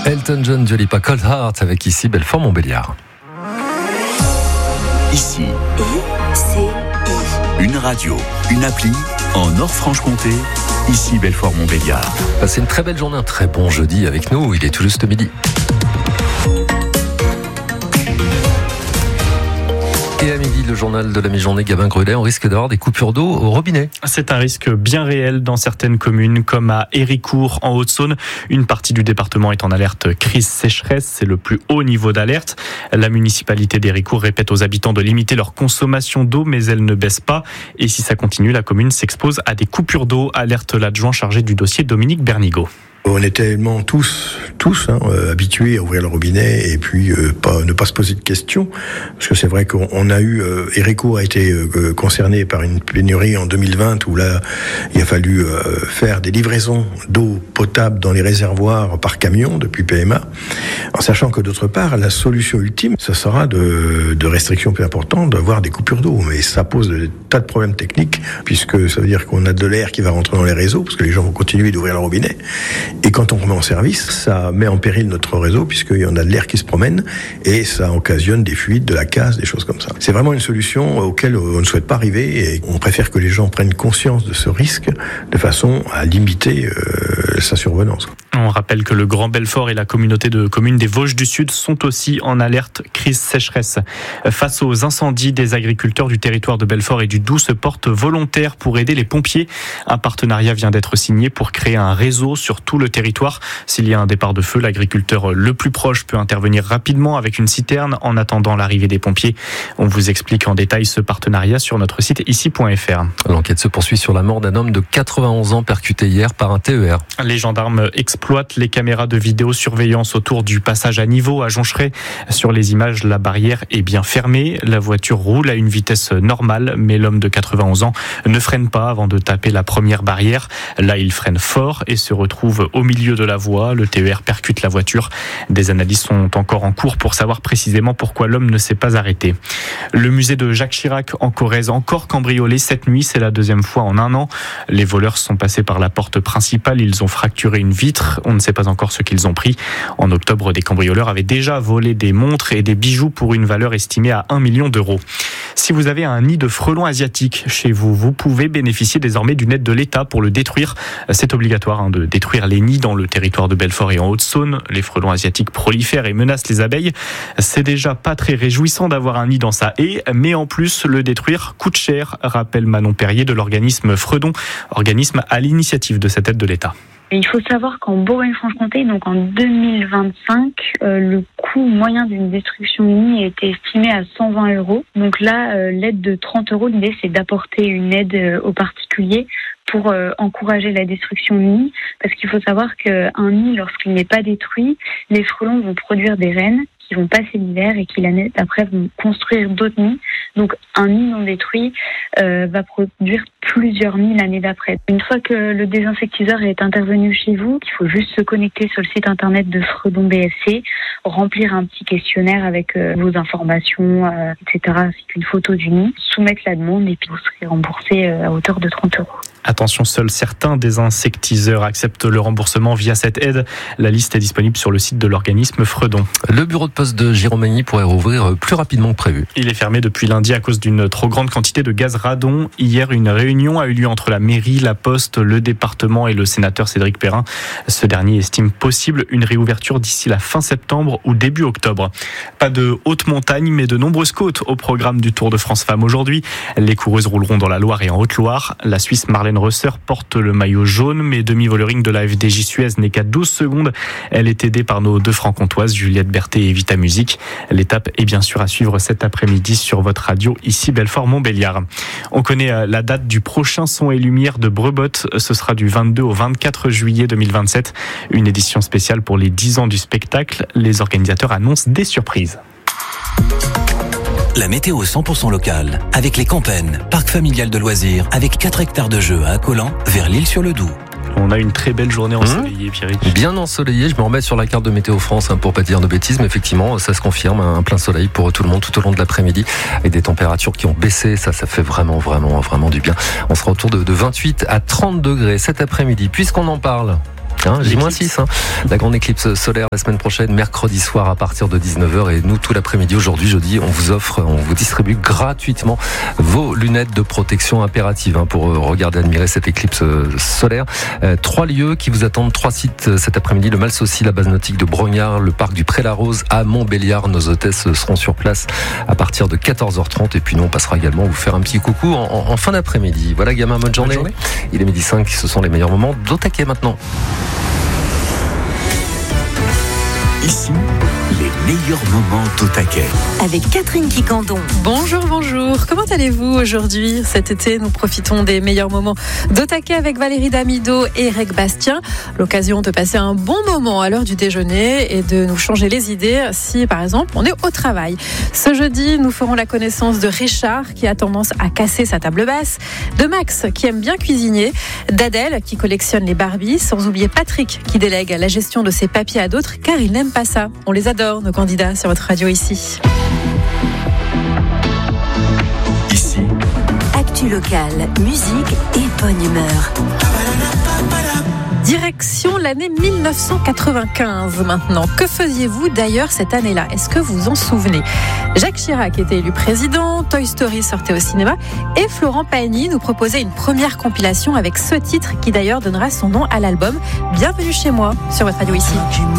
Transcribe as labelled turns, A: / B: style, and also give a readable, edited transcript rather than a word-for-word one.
A: Elton John, Dua Lipa, Cold Heart avec ici Belfort-Montbéliard.
B: Ici, une radio, une appli en Nord-Franche-Comté. Ici Belfort-Montbéliard.
A: Passez une très belle journée, un très bon jeudi avec nous. Il est tout juste midi. Et à midi, le journal de la mi-journée, Gabin Grelet, on risque d'avoir des coupures d'eau au robinet.
C: C'est un risque bien réel dans certaines communes, comme à Héricourt, en Haute-Saône. Une partie du département est en alerte crise sécheresse. C'est le plus haut niveau d'alerte. La municipalité d'Héricourt répète aux habitants de limiter leur consommation d'eau, mais elle ne baisse pas. Et si ça continue, la commune s'expose à des coupures d'eau, alerte l'adjoint chargé du dossier Dominique Bernigaud.
D: On est tellement tous habitués à ouvrir le robinet et puis ne pas se poser de questions, parce que c'est vrai qu'on a eu Héricourt a été concerné par une pénurie en 2020 où là il a fallu faire des livraisons d'eau potable dans les réservoirs par camion depuis PMA, en sachant que d'autre part la solution ultime ça sera de restrictions plus importantes, d'avoir des coupures d'eau, mais ça pose des tas de problèmes techniques puisque ça veut dire qu'on a de l'air qui va rentrer dans les réseaux parce que les gens vont continuer d'ouvrir le robinet. Et quand on remet en service, ça met en péril notre réseau puisqu'il y en a de l'air qui se promène et ça occasionne des fuites, de la casse, des choses comme ça. C'est vraiment une solution auquel on ne souhaite pas arriver et on préfère que les gens prennent conscience de ce risque de façon à limiter sa survenance.
C: On rappelle que le Grand Belfort et la communauté de communes des Vosges du Sud sont aussi en alerte crise sécheresse. Face aux incendies, des agriculteurs du territoire de Belfort et du Doubs se portent volontaires pour aider les pompiers. Un partenariat vient d'être signé pour créer un réseau sur tout le territoire. S'il y a un départ de feu, l'agriculteur le plus proche peut intervenir rapidement avec une citerne en attendant l'arrivée des pompiers. On vous explique en détail ce partenariat sur notre site ici.fr.
A: L'enquête se poursuit sur la mort d'un homme de 91 ans percuté hier par un TER.
C: Les gendarmes exploitent les caméras de vidéosurveillance autour du passage à niveau à Joncheray. Sur les images, la barrière est bien fermée. La voiture roule à une vitesse normale, mais l'homme de 91 ans ne freine pas avant de taper la première barrière. Là, il freine fort et se retrouve au milieu de la voie. Le TER percute la voiture. Des analyses sont encore en cours pour savoir précisément pourquoi l'homme ne s'est pas arrêté. Le musée de Jacques Chirac en Corrèze, encore cambriolé cette nuit. C'est la deuxième fois en un an. Les voleurs sont passés par la porte principale. Ils ont fracturé une vitre. On ne sait pas encore ce qu'ils ont pris. En octobre, des cambrioleurs avaient déjà volé des montres et des bijoux pour une valeur estimée à 1 million d'euros. Si vous avez un nid de frelons asiatiques chez vous, vous pouvez bénéficier désormais d'une aide de l'État pour le détruire. C'est obligatoire de détruire les nids dans le territoire de Belfort et en Haute-Saône. Les frelons asiatiques prolifèrent et menacent les abeilles. C'est déjà pas très réjouissant d'avoir un nid dans sa haie, mais en plus, le détruire coûte cher, rappelle Manon Perrier de l'organisme Fredon, organisme à l'initiative de cette aide de l'État.
E: Il faut savoir qu'en Bourgogne-Franche-Comté, donc en 2025, le coût moyen d'une destruction de nid a été estimé à 120 €. Donc là, l'aide de 30 €, l'idée c'est d'apporter une aide aux particuliers pour encourager la destruction de nids, parce qu'il faut savoir qu'un nid, lorsqu'il n'est pas détruit, les frelons vont produire des reines qui vont passer l'hiver et qui l'année d'après vont construire d'autres nids. Donc un nid non détruit va produire plusieurs nids l'année d'après. Une fois que le désinsectiseur est intervenu chez vous, il faut juste se connecter sur le site internet de Fredon BFC, remplir un petit questionnaire avec vos informations, etc., ainsi qu'une photo du nid, soumettre la demande et puis vous serez remboursé à hauteur de 30 €.
C: Attention, seuls certains désinsectiseurs acceptent le remboursement via cette aide. La liste est disponible sur le site de l'organisme Fredon.
A: Le bureau de poste de Giromagny pourrait rouvrir plus rapidement que prévu.
C: Il est fermé depuis lundi à cause d'une trop grande quantité de gaz radon. Hier, une réunion a eu lieu entre la mairie, la poste, le département et le sénateur Cédric Perrin. Ce dernier estime possible une réouverture d'ici la fin septembre ou début octobre. Pas de haute montagne, mais de nombreuses côtes au programme du Tour de France Femmes aujourd'hui. Les coureuses rouleront dans la Loire et en Haute-Loire. La Suisse Marlène Rösser porte le maillot jaune, mais demi-volering de la FDJ Suez n'est qu'à 12 secondes. Elle est aidée par nos deux franc-comtoises, Juliette Berthet et Vita Musique. L'étape est bien sûr à suivre cet après-midi sur votre radio, ici Belfort-Montbéliard. On connaît la date du prochain Son et Lumière de Brebotte. Ce sera du 22 au 24 juillet 2027. Une édition spéciale pour les 10 ans du spectacle. Les organisateurs annoncent des surprises.
F: La météo 100% locale, avec les Campennes, parc familial de loisirs, avec 4 hectares de jeux à Accolan, vers l'Île-sur-le-Doubs.
C: On a une très belle journée ensoleillée, Pierrick.
A: Bien ensoleillée, je me remets sur la carte de Météo France pour pas dire de bêtises, mais effectivement, ça se confirme, un plein soleil pour tout le monde tout au long de l'après-midi, avec des températures qui ont baissé, ça fait vraiment du bien. On sera autour de 28 à 30 degrés cet après-midi. Puisqu'on en parle, J-6. La grande éclipse solaire la semaine prochaine, mercredi soir à partir de 19h. Et nous, tout l'après-midi, aujourd'hui, jeudi, on vous distribue gratuitement vos lunettes de protection impérative pour regarder, admirer cette éclipse solaire. 3 lieux qui vous attendent, 3 sites cet après-midi. Le Malsaucy, la base nautique de Brognard, le parc du Pré-la-Rose à Montbéliard. Nos hôtesses seront sur place à partir de 14h30. Et puis nous, on passera également vous faire un petit coucou en fin d'après-midi. Voilà, gamin, bonne journée. Il est 12h05, ce sont les meilleurs moments d'Otake maintenant.
B: Ici, les meilleurs moments d'Otake.
G: Avec Catherine Quicandon.
H: Bonjour. Comment allez-vous aujourd'hui ? Cet été, nous profitons des meilleurs moments d'Otake avec Valérie Damido et Eric Bastien. L'occasion de passer un bon moment à l'heure du déjeuner et de nous changer les idées si, par exemple, on est au travail. Ce jeudi, nous ferons la connaissance de Richard qui a tendance à casser sa table basse, de Max qui aime bien cuisiner, d'Adèle qui collectionne les Barbies, sans oublier Patrick qui délègue la gestion de ses papiers à d'autres car il n'aime pas ça. On les adore, nos candidats, sur votre radio ici.
B: Ici,
G: Actu locale, musique et bonne humeur.
H: Direction l'année 1995 maintenant. Que faisiez-vous d'ailleurs cette année-là ? Est-ce que vous vous en souvenez ? Jacques Chirac était élu président, Toy Story sortait au cinéma et Florent Pagny nous proposait une première compilation avec ce titre qui d'ailleurs donnera son nom à l'album Bienvenue chez moi sur votre radio ici.